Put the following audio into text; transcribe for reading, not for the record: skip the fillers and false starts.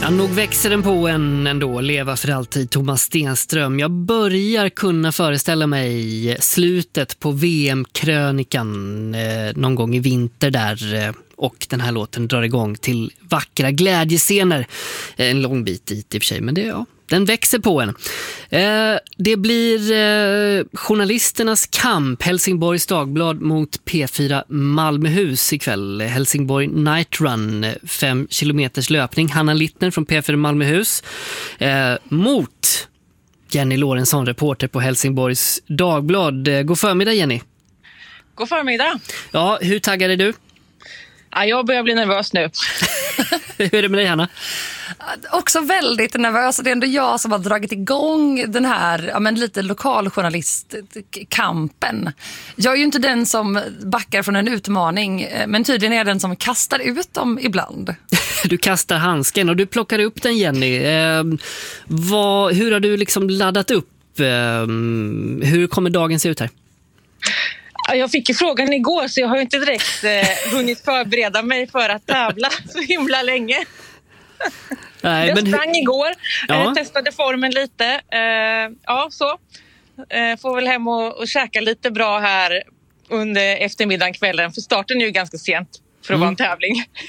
Ja, nog växer den på en ändå. Leva för alltid, Thomas Stenström. Jag börjar kunna föreställa mig slutet på VM-krönikan någon gång i vinter där. Och den här låten drar igång till vackra glädjescener. En lång bit dit i och för sig, men det, ja, den växer på en. Det blir journalisternas kamp. Helsingborgs Dagblad mot P4 Malmöhus ikväll. Helsingborg Night Run, 5 kilometers löpning. Hanna Littner från P4 Malmöhus mot Jenny Lorentzon, reporter på Helsingborgs Dagblad. God förmiddag, Jenny. God förmiddag. Ja, hur taggad är du? Ja, jag börjar bli nervös nu. Hur är det med dig, Hanna? Också väldigt nervös. Det är ändå jag som har dragit igång den här lite lokaljournalistkampen. Jag är ju inte den som backar från en utmaning, men tydligen är jag den som kastar ut dem ibland. Du kastar handsken och du plockar upp den, Jenny. Hur har du liksom laddat upp? Hur kommer dagen se ut här? Jag fick ju frågan igår, så jag har ju inte direkt hunnit förbereda mig för att tävla så himla länge. Nej, jag sprang igår, ja. Testade formen lite. Får väl hem och käka lite bra här under eftermiddagen, kvällen. För starten är ju ganska sent för att vara en tävling.